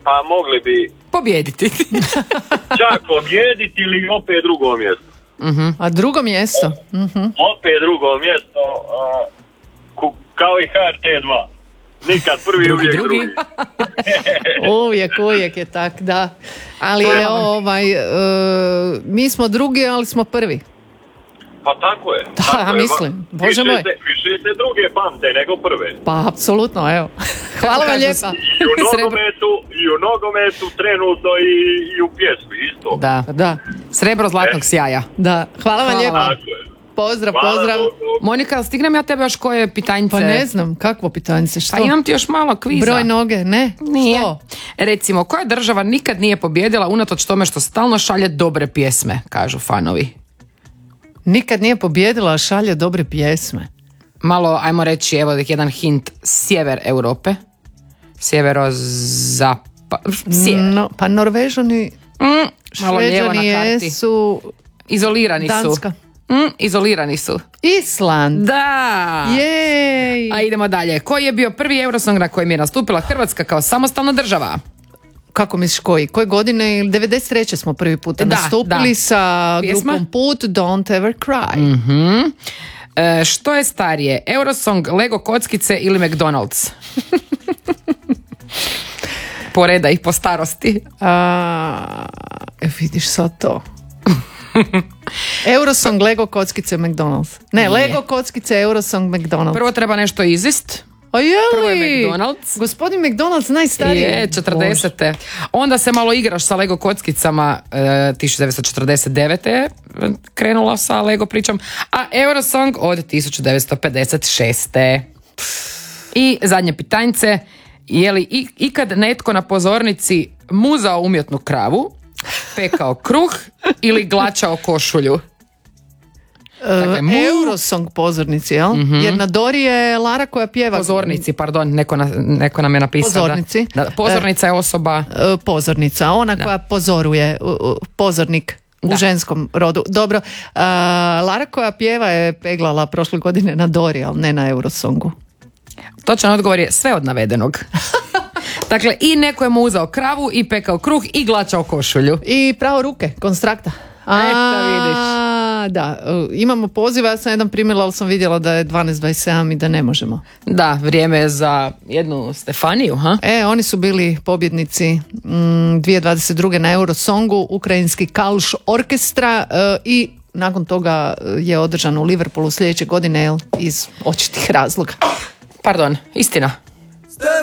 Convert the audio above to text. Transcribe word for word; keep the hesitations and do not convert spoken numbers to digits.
Pa mogli bi pobijediti. čak pobijediti ili opet drugo mjesto. Uh-huh. A drugo mjesto? Uh-huh. Opet drugo mjesto, a, ku, kao i H R T dva. Nikad prvi, drugi, uvijek drugi. drugi. uvijek, uvijek je tak, da. Ali je ovaj, uh, mi smo drugi, ali smo prvi. Pa tako je. Da, tako je. mislim, Bože više moj. Se, više se druge pamte nego prve. Pa, apsolutno, evo. Hvala vam lijepa. I u nogometu, i u nogometu trenutno i, i u pjesmi isto. Da, Da, srebro zlatnog E. sjaja. da. Hvala vam Hvala lijepa. vam. Tako je. Pozdrav, Hvala, pozdrav. Bog, Bog. Monika, stignem ja tebe još koje pitanjce? Pa ne znam, kakvo pitanje se, što? Pa imam ti još malo kviza. Broj noge, ne? Nije. Što? Recimo, koja država nikad nije pobjedila unatoč tome što stalno šalje dobre pjesme, kažu fanovi. Nikad nije pobjedila, a šalje dobre pjesme. Malo, ajmo reći, evo jedan hint, sjever Europe. Sjevero-zapa... Sjever. No, pa Norvežani, Mm, malo lijevo na Šveđani karti. jesu, Izolirani Danska. su. Mm, izolirani su. Island. Da! Jej! A idemo dalje. Koji je bio prvi Eurosong na kojem je nastupila Hrvatska kao samostalna država? Kako misliš koji? Koje godine? devedeset treće smo prvi puta Da, nastupili da. sa Pjesma? grupom Put, Don't Ever Cry. Mhm. E, što je starije? Eurosong, Lego kockice ili McDonald's? Poreda ih po starosti. A, e, vidiš sad to. Eurosong, Lego kockice, McDonald's. Ne, Nije. Lego kockice, Eurosong, McDonald's. Prvo treba nešto izist. A je Prvo je li? McDonald's. Gospodin McDonald's najstariji. Je, četrdesete. Onda se malo igraš sa Lego kockicama, e, tisuću devetsto četrdeset devete krenula sa Lego pričom, a Eurosong od tisuću devetsto pedeset šeste I zadnje pitanjce, je li i- ikad netko na pozornici muzao umjetnu kravu, pekao kruh ili glačao košulju? Dakle, mu- Eurosong pozornici, jel? Jer na Dori je Lara koja pjeva. Pozornici, pardon, neko, na, neko nam je napisao. Pozornici. Da, da, pozornica je osoba... E, pozornica, ona koja pozoruje, u- u- pozornik u Da. ženskom rodu. Dobro, a, Lara koja pjeva je peglala prošle godine na Dori, ali ne na Eurosongu. Točan odgovor je sve od navedenog. Dakle, i neko je mu uzeo kravu i pekao kruh i glačao košulju. I pravo ruke, konstrakta. A, Eto, vidiš. da, e, imamo poziv, ja sam jedan primila, ali sam vidjela da je dvanaest dvadeset sedam i da ne možemo. Da, vrijeme je za jednu Stefaniju, ha? E, oni su bili pobjednici mm, dvije tisuće dvadeset druge na Eurosongu, ukrajinski Kalš orkestra e, i nakon toga je održan u Liverpoolu sljedeće godine, jel, iz očitih razloga. Pardon, istina.